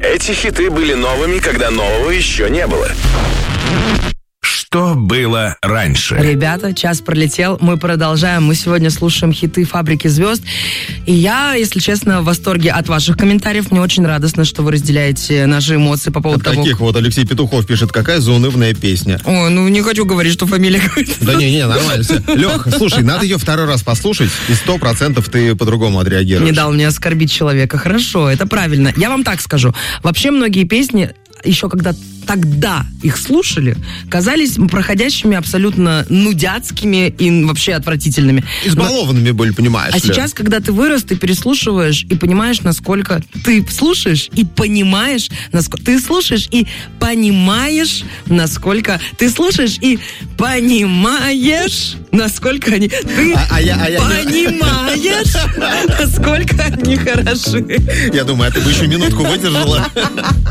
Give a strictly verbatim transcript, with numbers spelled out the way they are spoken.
Эти хиты были новыми, когда нового еще не было. Что было раньше? Ребята, час пролетел, мы продолжаем. Мы сегодня слушаем хиты «Фабрики звезд». И я, если честно, в восторге от ваших комментариев. Мне очень радостно, что вы разделяете наши эмоции по поводу от того... Таких вот Алексей Петухов пишет, какая заунывная песня. Ой, ну не хочу говорить, что фамилия какая-то. Да не, не, нормально все. Лех, слушай, надо ее второй раз послушать, и сто процентов ты по-другому отреагируешь. Не дал мне оскорбить человека. Хорошо, это правильно. Я вам так скажу. Вообще многие песни, еще когда тогда их слушали, казались проходящими абсолютно нудятскими и вообще отвратительными. Избалованными были, понимаешь А ли? сейчас, когда ты вырос, ты переслушиваешь и понимаешь, насколько ты слушаешь и понимаешь, насколько ты слушаешь и понимаешь, насколько ты слушаешь и понимаешь, насколько они... Ты а, а я, а я... понимаешь, насколько они хороши. Я думаю, а ты бы еще минутку выдержала.